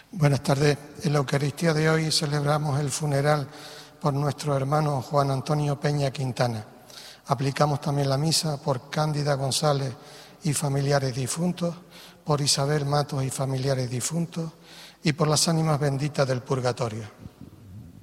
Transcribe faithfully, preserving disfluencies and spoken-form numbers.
Buenas tardes. En la Eucaristía de hoy celebramos el funeral por nuestro hermano Juan Antonio Peña Quintana. Aplicamos también la misa por Cándida González y familiares difuntos, por Isabel Matos y familiares difuntos, y por las ánimas benditas del purgatorio.